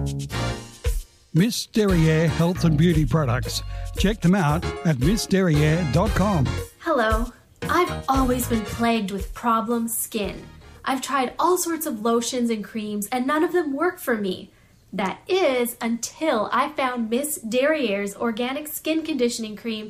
Miss Derriere Health and Beauty Products. Check them out at missderriere.com. Hello. I've always been plagued with problem skin. I've tried all sorts of lotions and creams and none of them work for me. That is until I found Miss Derriere's Organic Skin Conditioning Cream